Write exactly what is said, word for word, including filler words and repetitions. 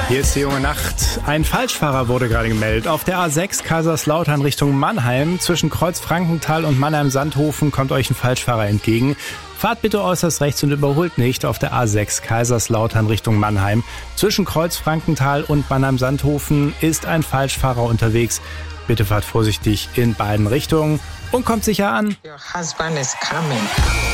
Hier ist die junge Nacht. Ein Falschfahrer wurde gerade gemeldet. Auf der A sechs Kaiserslautern Richtung Mannheim. Zwischen Kreuz Frankenthal und Mannheim-Sandhofen kommt euch ein Falschfahrer entgegen. Fahrt bitte äußerst rechts und überholt nicht auf der A sechs Kaiserslautern Richtung Mannheim. Zwischen Kreuz Frankenthal und Mannheim-Sandhofen ist ein Falschfahrer unterwegs. Bitte fahrt vorsichtig in beiden Richtungen und kommt sicher an. Your husband is coming.